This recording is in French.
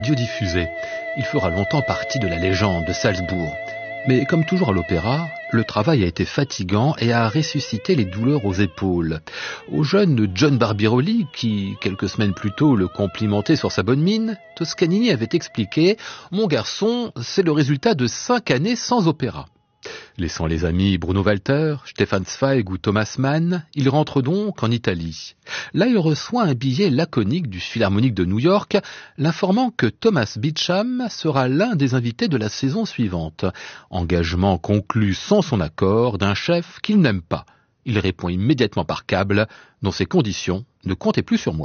Radiodiffusé. Il fera longtemps partie de la légende de Salzbourg. Mais comme toujours à l'opéra, le travail a été fatigant et a ressuscité les douleurs aux épaules. Au jeune John Barbirolli, qui, quelques semaines plus tôt, le complimentait sur sa bonne mine, Toscanini avait expliqué « Mon garçon, c'est le résultat de 5 années sans opéra ». Laissant les amis Bruno Walter, Stefan Zweig ou Thomas Mann, il rentre donc en Italie. Là, il reçoit un billet laconique du Philharmonique de New York, l'informant que Thomas Beecham sera l'un des invités de la saison suivante. Engagement conclu sans son accord d'un chef qu'il n'aime pas. Il répond immédiatement par câble « Dans ces conditions, ne comptez plus sur moi ».